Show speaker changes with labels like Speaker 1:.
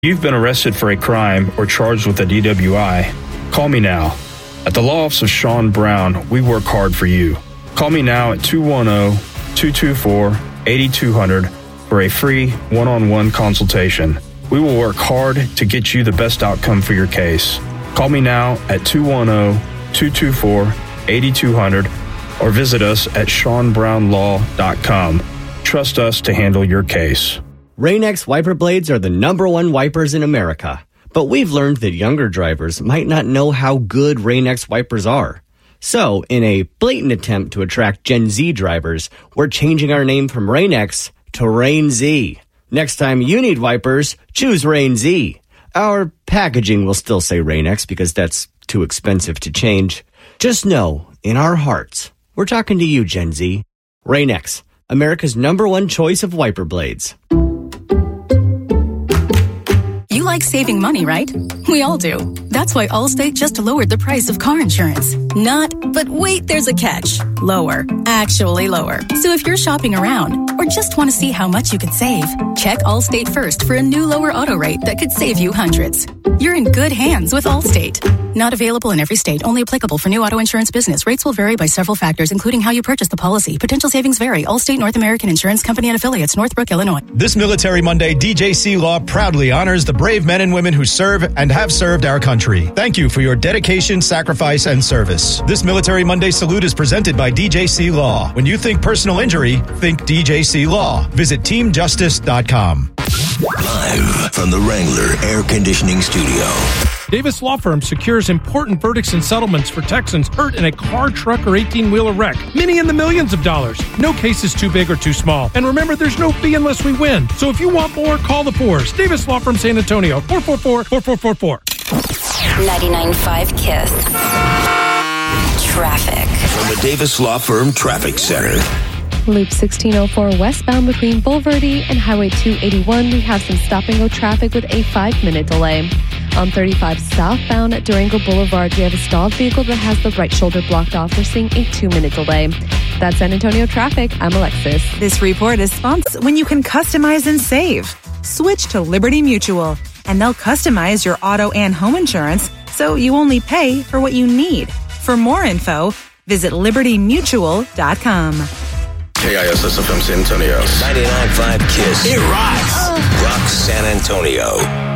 Speaker 1: You've been arrested for a crime or charged with a DWI. Call me now. At the Law Office of Sean Brown, we work hard for you. Call me now at 210-224-8200 for a free one-on-one consultation. We will work hard to get you the best outcome for your case. Call me now at 210-224-8200 or visit us at SeanBrownLaw.com. Trust us to handle your case.
Speaker 2: Rain-X wiper blades are the #1 wipers in America. But we've learned that younger drivers might not know how good Rain-X wipers are. So, in a blatant attempt to attract Gen Z drivers, we're changing our name from Rain-X to Rain-Z. Next time you need wipers, choose Rain-Z. Our packaging will still say Rain-X because that's too expensive to change. Just know, in our hearts, we're talking to you, Gen Z. Rain-X, America's #1 choice of wiper blades.
Speaker 3: You like saving money, right? We all do. That's why Allstate just lowered the price of car insurance. Not, but wait, there's a catch. Lower. Actually lower. So if you're shopping around or just want to see how much you could save, check Allstate first for a new lower auto rate that could save you hundreds. You're in good hands with Allstate. Not available in every state. Only applicable for new auto insurance business. Rates will vary by several factors, including how you purchase the policy. Potential savings vary. Allstate North American Insurance Company and Affiliates, Northbrook, Illinois.
Speaker 4: This Military Monday, DJC Law proudly honors the brave men and women who serve and have served our country. Thank you for your dedication, sacrifice, and service. This Military Monday salute is presented by DJC Law. When you think personal injury, think DJC Law. Visit teamjustice.com.
Speaker 5: Live from the Wrangler Air Conditioning Studio.
Speaker 6: Davis Law Firm secures important verdicts and settlements for Texans hurt in a car, truck, or 18-wheeler wreck. Many in the millions of dollars. No case is too big or too small. And remember, there's no fee unless we win. So if you want more, call the Fours. Davis Law Firm, San Antonio, 444-4444.
Speaker 7: 99.5 KISS. Traffic.
Speaker 5: From the Davis Law Firm Traffic Center.
Speaker 8: Loop 1604 westbound between Bulverde and Highway 281, we have some stop-and-go traffic with a 5-minute delay. On 35 southbound at Durango Boulevard, we have a stalled vehicle that has the right shoulder blocked off. We're seeing a 2-minute delay. That's San Antonio traffic. I'm Alexis.
Speaker 9: This report is sponsored when you can customize and save. Switch to Liberty Mutual, and they'll customize your auto and home insurance so you only pay for what you need. For more info, visit libertymutual.com.
Speaker 5: KISS FM San Antonio. 99.5 KISS. It rocks. Rock San Antonio.